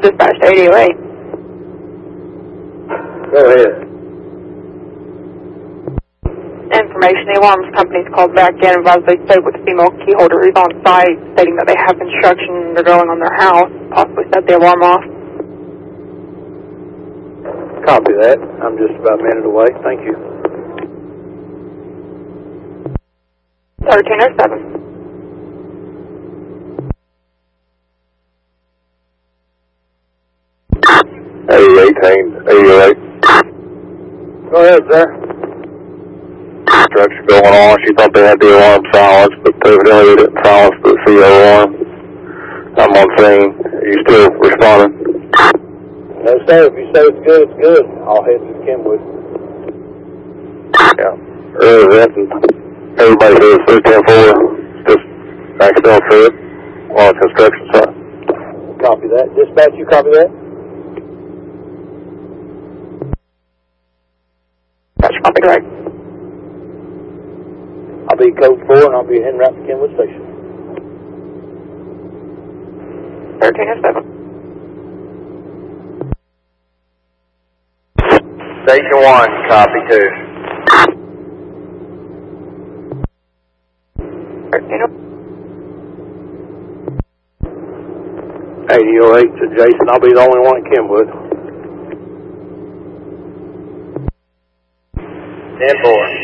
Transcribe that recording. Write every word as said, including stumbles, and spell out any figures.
Dispatch to eight oh eight. Go ahead. Information, the alarms company's called back in and advised they stayed with the female key holder who's on site, stating that they have instructions they're going on their house, possibly set the alarm off. Copy that. I'm just about a minute away. Thank you. thirteen oh seven. eighty eighteen, eighty oh eight. Go ahead, sir. Construction going on. She thought they had the alarm silenced, but evidently they didn't silence the C O alarm. I'm on scene. Are you still responding? No, sir. If you say it's good, it's good. I'll head to Kenwood. Yeah. Early event, and everybody says three ten four. Just backed off through it on the construction site. Copy that. Dispatch, you copy that? That's copy, right. I'll be code four and I'll be heading right to Kenwood Station. thirteen oh seven. Station one, copy two. thirteen oh eighty oh eight to Jason. I'll be the only one in Kenwood. ten four.